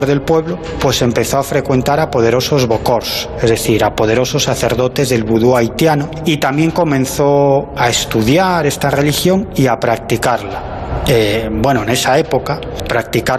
del pueblo, pues empezó a frecuentar a poderosos bokors, es decir, a poderosos sacerdotes del vudú haitiano, y también comenzó a estudiar esta religión y a practicarla. En esa época, practicar